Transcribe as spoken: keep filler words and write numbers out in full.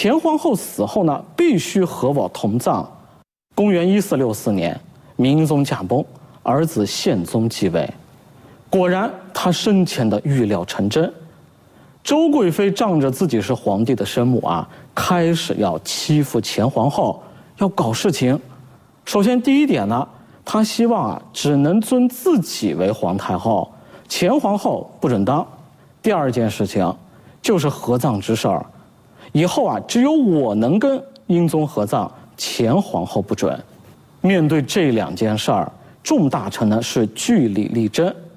前皇后死后呢，必须和我同葬。公元一四六四年，明宗驾崩，儿子宪宗继位。果然，他生前的预料成真。周贵妃仗着自己是皇帝的生母啊，开始要欺负前皇后，要搞事情。首先第一点呢，她希望啊只能尊自己为皇太后，前皇后不准当。第二件事情就是合葬之事儿，以后啊只有我能跟英宗合葬，前皇后不准。面对这两件事儿，众大臣呢是据理力争。